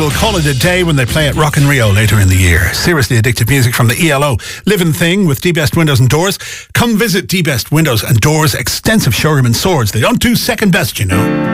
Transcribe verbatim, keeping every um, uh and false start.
will call it a day when they play at Rock in Rio later in the year. Seriously addictive music from the E L O. Living Thing with D-Best Windows and Doors. Come visit D-Best Windows and Doors' extensive showroom in Swords. They don't do second best, you know.